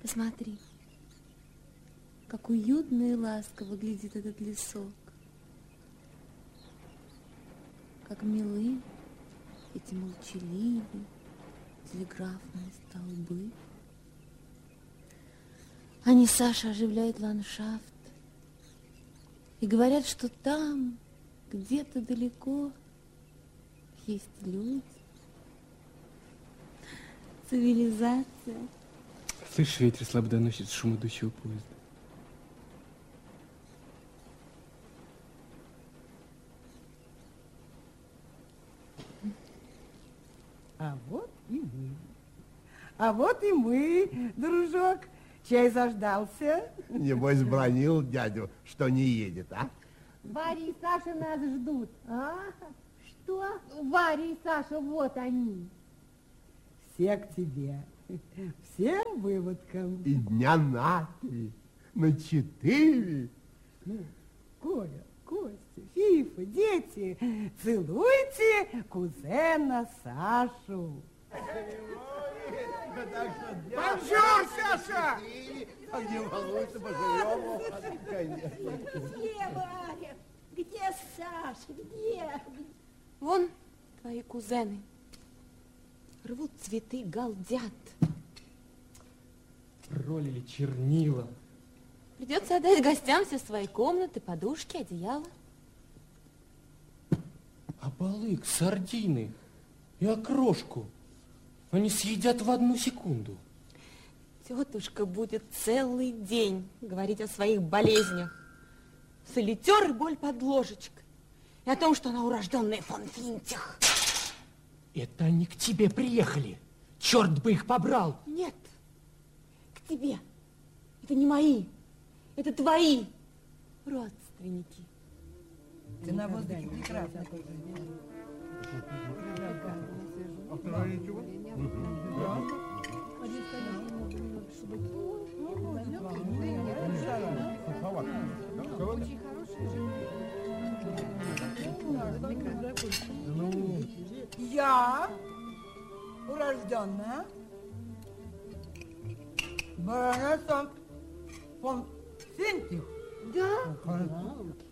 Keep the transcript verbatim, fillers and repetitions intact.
Посмотри, как уютно и ласково глядит этот лесок. Как милы эти молчаливые телеграфные столбы. Они, Саша, оживляют ландшафт и говорят, что там, где-то далеко, есть люди, цивилизация. Слышь, ветер слабо доносит шум идущего поезда. А вот и мы. А вот и мы, дружок. Чай заждался? Небось, бронил дядю, что не едет, а? Варя и Саша нас ждут. А? Что? Варя и Саша, вот они. Все к тебе. Всем выводкам. И дня на три, на четыре. Коля, Костя, Фифа, дети, целуйте кузена Сашу. Бонжур, Саша! Не волнуйся, поживем. Конечно. Где Варя? Где Саша? Где? Вон твои кузены. Рвут цветы, галдят. Пролили чернила. Придется отдать гостям все свои комнаты, подушки, одеяло. А балык, сардины и окрошку они съедят в одну секунду. Тетушка будет целый день говорить о своих болезнях. Солитер и боль под ложечкой. И о том, что она урожденная фон Финтих. Это они к тебе приехали. Черт бы их побрал. Нет, к тебе. Это не мои, это твои родственники. Ты на воздухе прекрасно. Я, урожденная баронесса фон Финтих. Да?